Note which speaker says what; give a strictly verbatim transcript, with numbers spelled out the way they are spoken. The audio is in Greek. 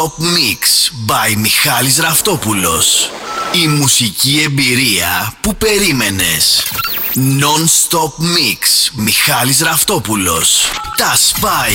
Speaker 1: Mix by Μιχάλης Ραφτόπουλος. Η μουσική εμπειρία που περίμενες. Non-stop Mix Μιχάλης Ραφτόπουλος. Τα Spice.